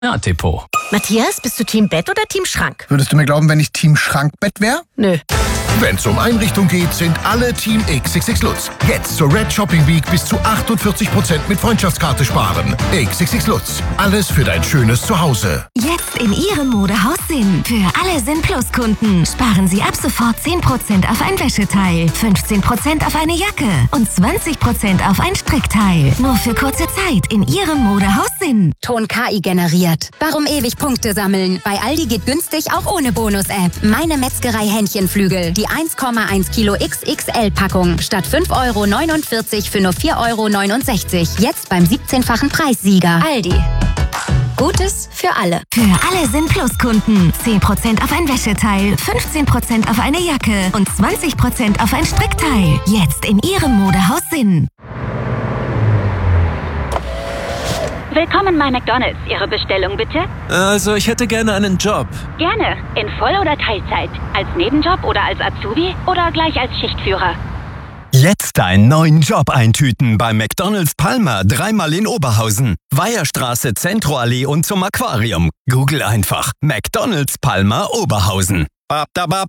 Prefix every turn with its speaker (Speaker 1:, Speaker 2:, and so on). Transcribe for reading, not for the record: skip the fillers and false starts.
Speaker 1: Ja, Depot.
Speaker 2: Matthias, bist du Team Bett oder Team Schrank?
Speaker 3: Würdest du mir glauben, wenn ich Team Schrankbett wäre?
Speaker 2: Nö.
Speaker 4: Wenn's um Einrichtung geht, sind alle Team XXX Lutz. Jetzt zur Red Shopping Week bis zu 48% mit Freundschaftskarte sparen. XXX Lutz. Alles für dein schönes Zuhause.
Speaker 5: Jetzt in Ihrem Modehaus Sinn. Für alle Sinn Plus Kunden sparen Sie ab sofort 10% auf ein Wäscheteil, 15% auf eine Jacke und 20% auf ein Strickteil. Nur für kurze Zeit in Ihrem Modehaus Sinn.
Speaker 6: Ton KI generiert. Warum ewig Punkte sammeln? Bei Aldi geht günstig auch ohne Bonus-App. Meine Metzgerei Hähnchenflügel. Die 1,1 Kilo XXL-Packung statt 5,49 € für nur 4,69 €. Jetzt beim 17-fachen Preissieger.
Speaker 7: Aldi. Gutes für alle.
Speaker 5: Für alle Sinn Plus Kunden 10% auf ein Wäscheteil, 15% auf eine Jacke und 20% auf ein Strickteil. Jetzt in Ihrem Modehaus Sinn.
Speaker 8: Willkommen bei McDonald's. Ihre Bestellung bitte?
Speaker 1: Also, ich hätte gerne einen Job.
Speaker 8: Gerne. In Voll- oder Teilzeit. Als Nebenjob oder als Azubi oder gleich als Schichtführer.
Speaker 9: Jetzt einen neuen Job eintüten bei McDonald's Palmer, 3-mal in Oberhausen. Weiherstraße, Zentroallee und zum Aquarium. Google einfach McDonald's Palmer Oberhausen. Bap, da, bap.